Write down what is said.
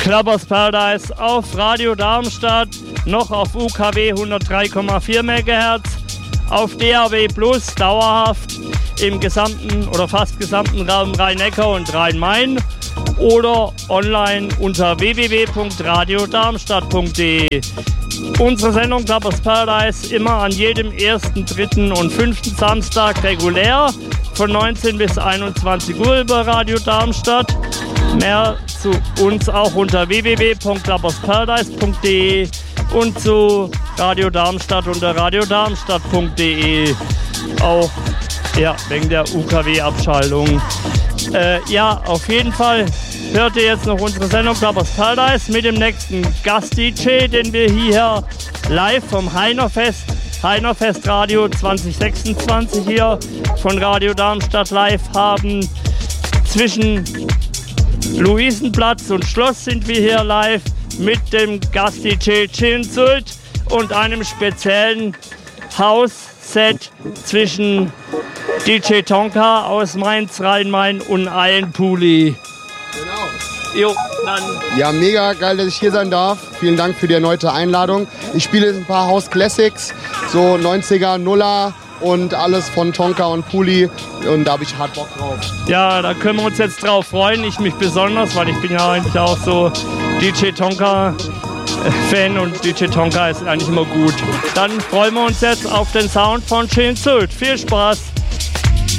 Clubbers Paradise auf Radio Darmstadt, noch auf UKW 103,4 MHz, auf DAB Plus dauerhaft im gesamten oder fast gesamten Raum Rhein-Neckar und Rhein-Main oder online unter www.radiodarmstadt.de. Unsere Sendung Clubbers Paradise immer an jedem 1., 3. und 5. Samstag regulär von 19 bis 21 Uhr über Radio Darmstadt. Mehr zu uns auch unter www.clubbersparadise.de und zu Radio Darmstadt unter radiodarmstadt.de. Auch wegen der UKW-Abschaltung. Auf jeden Fall hört ihr jetzt noch unsere Sendung Clubbers Paradise mit dem nächsten Gast-DJ, den wir hier live vom Heinerfest Radio 2026 hier von Radio Darmstadt live haben. Zwischen Luisenplatz und Schloss sind wir hier live mit dem Gast-DJ Chinzult und einem speziellen House-Set zwischen DJ Tonka aus Mainz, Rhein-Main und Ian Pooley. Genau. Jo, dann. Ja, mega geil, dass ich hier sein darf. Vielen Dank für die erneute Einladung. Ich spiele ein paar House Classics, so 90er, Nuller und alles von Tonka und Pooley. Und da habe ich hart Bock drauf. Ja, da können wir uns jetzt drauf freuen. Ich mich besonders, weil ich bin ja eigentlich auch so DJ Tonka Fan und DJ Tonka ist eigentlich immer gut. Dann freuen wir uns jetzt auf den Sound von Chinzult. Viel Spaß!